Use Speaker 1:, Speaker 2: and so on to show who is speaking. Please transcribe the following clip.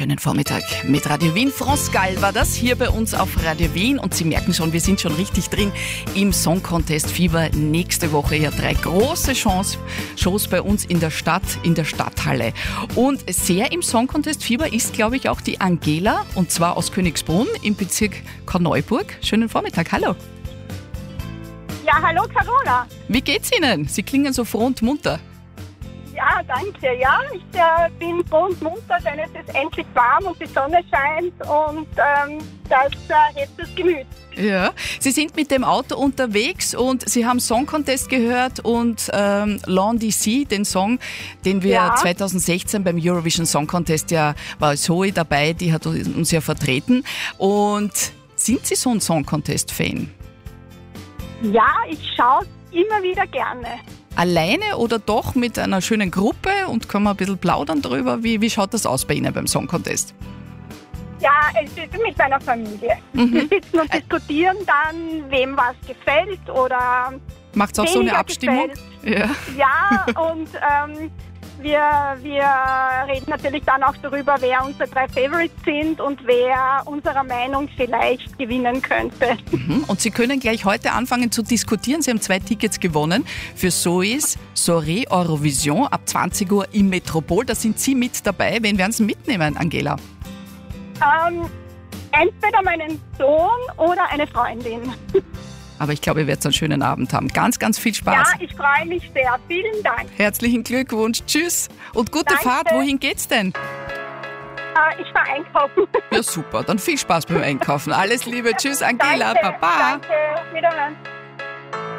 Speaker 1: Schönen Vormittag mit Radio Wien. France Gall war das hier bei uns auf Radio Wien und Sie merken schon, wir sind schon richtig drin im Song Contest Fieber. Nächste Woche ja 3 große Shows bei uns in der Stadt, in der Stadthalle. Und sehr im Song Contest Fieber ist, glaube ich, auch die Angela, und zwar aus Königsbrunn im Bezirk Korneuburg. Schönen Vormittag, hallo.
Speaker 2: Ja, hallo Carola.
Speaker 1: Wie geht's Ihnen? Sie klingen so froh und munter.
Speaker 2: Ja, danke. Ja, ich bin froh und munter, denn es ist endlich warm und die Sonne scheint und das hebt das Gemüt.
Speaker 1: Ja, Sie sind mit dem Auto unterwegs und Sie haben Song Contest gehört und L'On d'ici, den Song, den wir 2016 beim Eurovision Song Contest, ja, war Zoe dabei, die hat uns ja vertreten. Und sind Sie so ein Song Contest-Fan?
Speaker 2: Ja, ich schaue immer wieder gerne.
Speaker 1: Alleine oder doch mit einer schönen Gruppe und können wir ein bisschen plaudern drüber? Wie schaut das aus bei Ihnen beim Song Contest?
Speaker 2: Ja, es ist mit meiner Familie. Wir sitzen und diskutieren dann, wem was gefällt oder
Speaker 1: macht es auch so eine Abstimmung?
Speaker 2: Gefällt. Ja, und wir reden natürlich dann auch darüber, wer unsere 3 Favorites sind und wer unserer Meinung vielleicht gewinnen könnte.
Speaker 1: Und Sie können gleich heute anfangen zu diskutieren. Sie haben 2 Tickets gewonnen für Zoes Soirée Eurovision ab 20 Uhr im Metropol. Da sind Sie mit dabei. Wen werden Sie mitnehmen, Angela?
Speaker 2: Entweder meinen Sohn oder eine Freundin.
Speaker 1: Aber ich glaube, ihr werdet einen schönen Abend haben. Ganz, ganz viel Spaß.
Speaker 2: Ja, ich freue mich sehr. Vielen Dank.
Speaker 1: Herzlichen Glückwunsch. Tschüss und gute
Speaker 2: Danke.
Speaker 1: Fahrt. Wohin geht's denn?
Speaker 2: Ich fahre einkaufen.
Speaker 1: Ja, super. Dann viel Spaß beim Einkaufen. Alles Liebe. Tschüss, Angela.
Speaker 2: Danke,
Speaker 1: Baba.
Speaker 2: danke. Wiederhören.